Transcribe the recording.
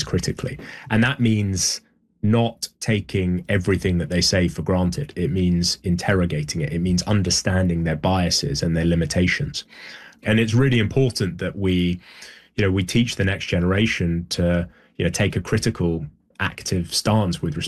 critically. And that means not taking everything that they say for granted. It means interrogating it. It means understanding their biases and their limitations. And it's really important that we teach the next generation to, take a critical, active stance with